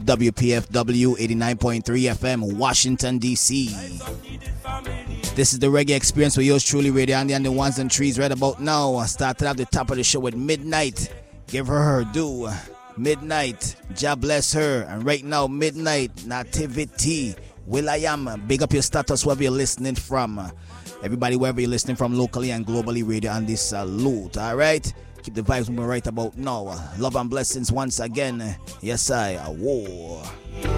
WPFW 89.3 FM, Washington, D.C. This is the Reggae Experience with yours truly, Radio Andy and the ones and trees right about now. I started at the top of the show with Midnight. Give her due. Midnight, Jah bless her. And right now, Midnight, Nativity, Will.i.am. Big up your status wherever you're listening from. Everybody, wherever you're listening from, locally and globally, Radio Andy salute. All right? Keep the vibes moving right about now. Love and blessings once again. Yes, I. War.